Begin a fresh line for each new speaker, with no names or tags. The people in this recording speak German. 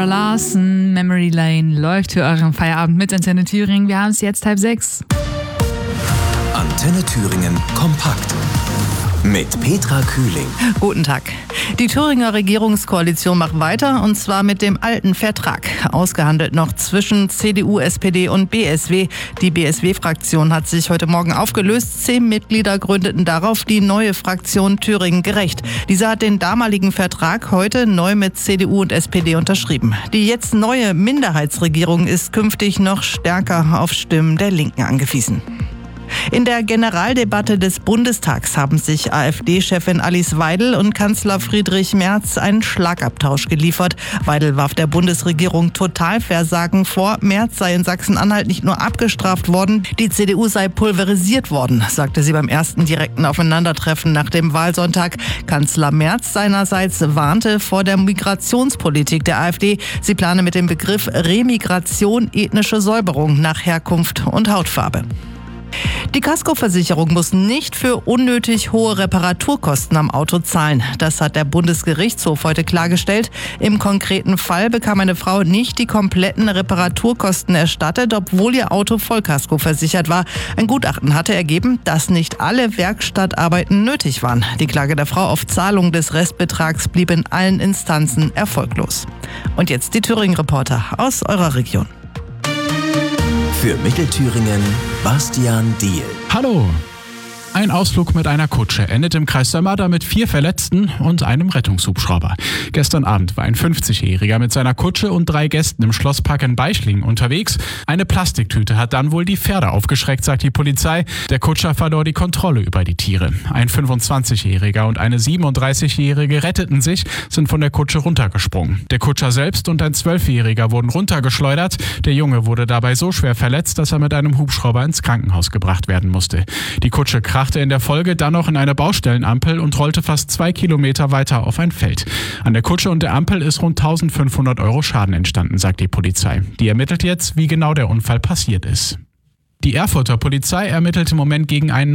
Larson, Memory Lane läuft für euren Feierabend mit Antenne Thüringen. Wir haben es jetzt 5:30.
Antenne Thüringen kompakt. Mit Petra Kühling.
Guten Tag. Die Thüringer Regierungskoalition macht weiter, und zwar mit dem alten Vertrag. Ausgehandelt noch zwischen CDU, SPD und BSW. Die BSW-Fraktion hat sich heute Morgen aufgelöst. 10 Mitglieder gründeten darauf die neue Fraktion Thüringen gerecht. Diese hat den damaligen Vertrag heute neu mit CDU und SPD unterschrieben. Die jetzt neue Minderheitsregierung ist künftig noch stärker auf Stimmen der Linken angewiesen. In der Generaldebatte des Bundestags haben sich AfD-Chefin Alice Weidel und Kanzler Friedrich Merz einen Schlagabtausch geliefert. Weidel warf der Bundesregierung Totalversagen vor. Merz sei in Sachsen-Anhalt nicht nur abgestraft worden, die CDU sei pulverisiert worden, sagte sie beim ersten direkten Aufeinandertreffen nach dem Wahlsonntag. Kanzler Merz seinerseits warnte vor der Migrationspolitik der AfD. Sie plane mit dem Begriff Remigration ethnische Säuberung nach Herkunft und Hautfarbe. Die Kaskoversicherung muss nicht für unnötig hohe Reparaturkosten am Auto zahlen. Das hat der Bundesgerichtshof heute klargestellt. Im konkreten Fall bekam eine Frau nicht die kompletten Reparaturkosten erstattet, obwohl ihr Auto Vollkasko versichert war. Ein Gutachten hatte ergeben, dass nicht alle Werkstattarbeiten nötig waren. Die Klage der Frau auf Zahlung des Restbetrags blieb in allen Instanzen erfolglos. Und jetzt die Thüringen-Reporter aus eurer Region.
Für Mittelthüringen Bastian Diehl.
Hallo! Ein Ausflug mit einer Kutsche endet im Kreis Sömmerda mit 4 Verletzten und einem Rettungshubschrauber. Gestern Abend war ein 50-Jähriger mit seiner Kutsche und 3 Gästen im Schlosspark in Beichlingen unterwegs. Eine Plastiktüte hat dann wohl die Pferde aufgeschreckt, sagt die Polizei. Der Kutscher verlor die Kontrolle über die Tiere. Ein 25-Jähriger und eine 37-Jährige retteten sich, sind von der Kutsche runtergesprungen. Der Kutscher selbst und ein 12-Jähriger wurden runtergeschleudert. Der Junge wurde dabei so schwer verletzt, dass er mit einem Hubschrauber ins Krankenhaus gebracht werden musste. Die Kutsche krachte in der Folge dann noch in eine Baustellenampel und rollte fast 2 Kilometer weiter auf ein Feld. An der Kutsche und der Ampel ist rund 1.500 € Schaden entstanden, sagt die Polizei. Die ermittelt jetzt, wie genau der Unfall passiert ist. Die Erfurter Polizei ermittelt im Moment gegen einen